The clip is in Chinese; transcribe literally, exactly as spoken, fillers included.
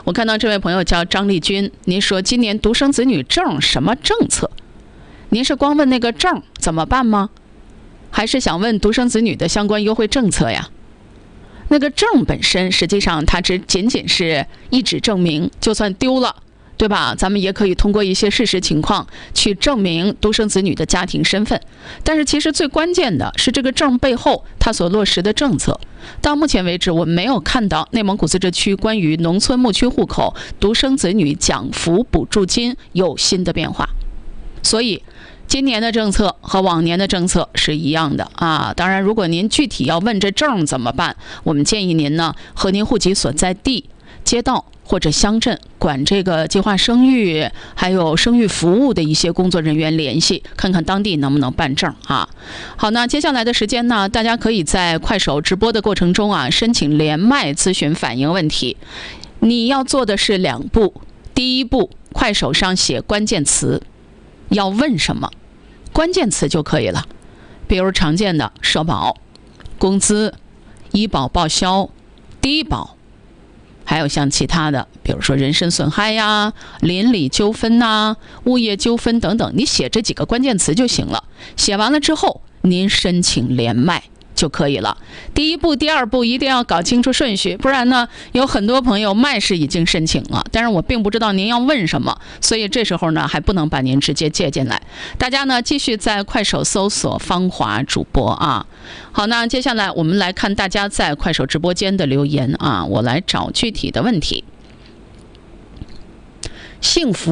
我看到这位朋友叫张丽君，您说今年独生子女证什么政策？您是光问那个证怎么办吗？还是想问独生子女的相关优惠政策呀？那个证本身实际上它只仅仅是一纸证明，就算丢了，对吧？咱们也可以通过一些事实情况去证明独生子女的家庭身份。但是其实最关键的是这个证背后它所落实的政策。到目前为止，我们没有看到内蒙古自治区关于农村牧区户口独生子女奖扶补助金有新的变化。所以今年的政策和往年的政策是一样的啊。当然，如果您具体要问这证怎么办，我们建议您呢和您户籍所在地、街道或者乡镇管这个计划生育还有生育服务的一些工作人员联系，看看当地能不能办证啊。好，那接下来的时间呢，大家可以在快手直播的过程中啊，申请连麦咨询反映问题。你要做的是两步，第一步，快手上写关键词，要问什么，关键词就可以了。比如常见的社保、工资、医保报销、低保，还有像其他的，比如说人身损害呀、邻里纠纷呐、物业纠纷等等，你写这几个关键词就行了。写完了之后，您申请连麦就可以了。第一步、第二步一定要搞清楚顺序，不然呢，有很多朋友麦是已经申请了，但是我并不知道您要问什么，所以这时候呢，还不能把您直接接进来。大家呢，继续在快手搜索芳华主播啊。好，那接下来我们来看大家在快手直播间的留言啊，我来找具体的问题。幸福